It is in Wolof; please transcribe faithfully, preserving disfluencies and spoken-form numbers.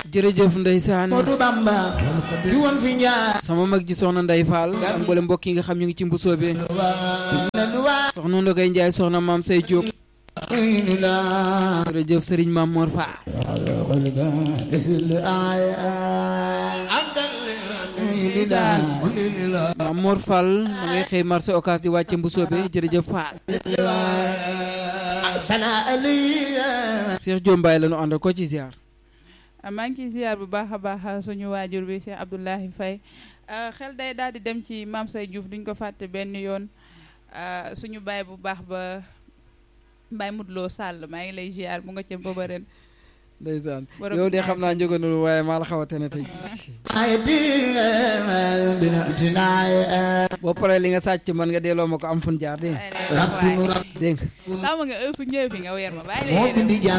jërëjëf ndeysaan Modou Bamba di woon fi ñaar sama mag ji soxna Ndey Fall ak mboolem mbokk yi nga xam ñu ngi ci mbusoobe soxna Ndogay Njaay soxna Maam Say Diop jërëjëf Serigne Maam Mor Fall Maam Mor Fall ma ngay xëy marché Ocass di wàcce mbusoobe jërëjëf Fall Cheikh Diop Mbaye la ñu àndal ko ci ziar maa ngi ciy ziar bu baax a baax suñu waajur bi Cheikh Abdoulahi Faye xel day daal di dem ci Maam Say Diouf duñ ko fàtte benn yoon suñu baay bu baax ba Baye Mudloo Sall maa ngi lay ziar bu nga ca booba ren ndeysaan yow de xam naa njëganalu waaye maa la xaw a tene tey boo paree li nga sàcc man nga delloo ma ko am fun jaar dégg nga dégg nga nga heure su ñëwee fi nga weer ma bàyyi